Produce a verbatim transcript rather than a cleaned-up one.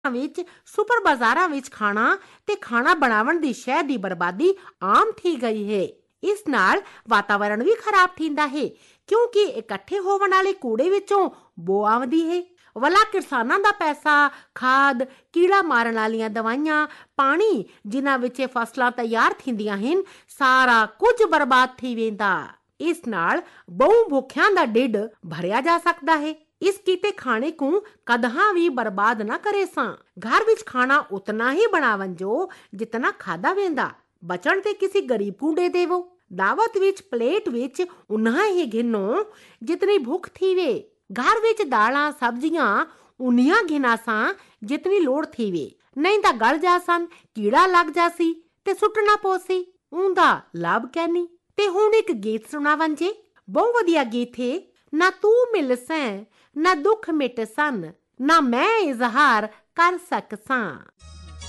ਵਿੱਚ ਸੁਪਰ ਬਾਜ਼ਾਰਾਂ ਵਿੱਚ ਖਾਣਾ ਤੇ ਖਾਣਾ ਬਣਾਉਣ ਦੀ ਸ਼ੈ ਦੀ ਬਰਬਾਦੀ ਆਮ ਥੀ ਗਈ ਹੈ। ਇਸ ਨਾਲ ਵਾਤਾਵਰਣ ਵੀ ਖਰਾਬ ਥੀਂਦਾ ਹੈ ਕਿਉਂਕਿ ਇਕੱਠੇ ਹੋਣ ਵਾਲੇ ਕੂੜੇ ਵਿੱਚੋਂ ਬੋ ਆਉਂਦੀ ਹੈ। ਵਲਾ ਕਿਸਾਨਾਂ ਦਾ ਪੈਸਾ, ਖਾਦ, ਕੀੜਾ ਮਾਰਨ ਵਾਲੀਆਂ ਦਵਾਈਆਂ, ਪਾਣੀ ਜਿਨ੍ਹਾਂ ਵਿੱਚ ਫਸਲਾਂ ਤਿਆਰ ਥੀਂਦੀਆਂ ਹਨ, ਸਾਰਾ ਕੁਝ ਬਰਬਾਦ ਥੀ ਵੇਂਦਾ। ਇਸ ਨਾਲ ਬਹੁ ਭੁੱਖਿਆਂ ਦਾ ਢਿੱਡ ਭਰਿਆ ਜਾ ਸਕਦਾ ਹੈ। ਇਸ ਕੀਤੇ ਖਾਣੇ ਨੂੰ ਕਦਹਾਂ ਵੀ ਬਰਬਾਦ ਨਾ ਕਰੇ ਸਾਂ। ਘਰ ਵਿੱਚ ਖਾਣਾ ਉਤਨਾ ਹੀ ਬਣਾਵਨ ਜੋ ਜਿਤਨਾ ਖਾਦਾ ਵੇਂਦਾ। ਬਚਣ ਤੇ ਕਿਸੇ ਗਰੀਬ ਨੂੰ ਦੇ ਦੇਵੋ। ਦਾਵਤ ਵਿੱਚ ਪਲੇਟ ਵਿੱਚ ਉਨਾ ਹੀ ਘਿਨੋ ਜਿਤਨੀ ਭੁੱਖ ਥੀਵੇ। ਘਰ ਵਿੱਚ ਦਾਲਾਂ ਸਬਜ਼ੀਆਂ ਉਨੀਆਂ ਘਿਨਾ ਸਾਂ ਜਿਤਨੀ ਲੋੜ ਥੀਵੇ। ਨਹੀਂ ਤਾਂ ਗਲ ਜਾ ਸਨ, ਕੀੜਾ ਲੱਗ ਜਾਸੀ ਤੇ ਸੁੱਟਣਾ ਪੋਸੀ। ਉਹਦਾ ਲਾਭ ਕਹਿਨੀ। ਤੇ ਹੁਣ ਇੱਕ ਗੀਤ ਸੁਣਾਵਨ ਜੇ। ਬਹੁਤ ਵਧੀਆ ਗੀਤ ਹੈ। ਨਾ ਤੂੰ ਮਿਲ ਸੈਂ, ਨਾ ਦੁੱਖ ਮਿਟ ਸਨ, ਨਾ ਮੈਂ ਇਜ਼ਹਾਰ ਕਰ ਸਕਸਾਂ।